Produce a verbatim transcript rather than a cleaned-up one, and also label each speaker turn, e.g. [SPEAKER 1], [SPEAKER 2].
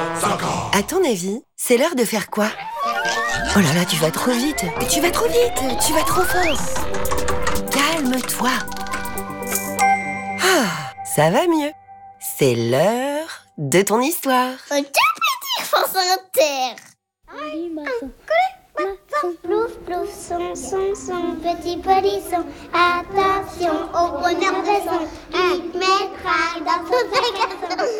[SPEAKER 1] À ton avis, c'est l'heure de faire quoi? Oh là là, tu vas trop vite. Tu vas trop vite, tu vas trop fort. Calme-toi. Ah, ça va mieux. C'est l'heure de ton histoire.
[SPEAKER 2] Un petit France Inter. Plouf, plouf, son, son, son, petit polisson. Attention au bonheur de son, il mettra dans son magasin.